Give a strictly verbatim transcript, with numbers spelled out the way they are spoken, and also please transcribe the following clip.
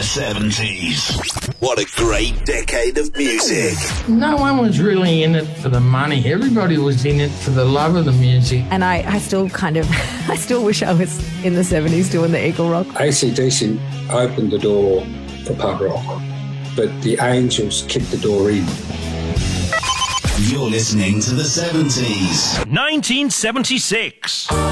seventies. What a great decade of music. No one was really in it for the money. Everybody was in it for the love of the music. And I, I still kind of, I still wish I was in the seventies doing the Eagle Rock. A C D C opened the door for pub rock, but the Angels kicked the door in. You're listening to the seventies. nineteen seventy-six.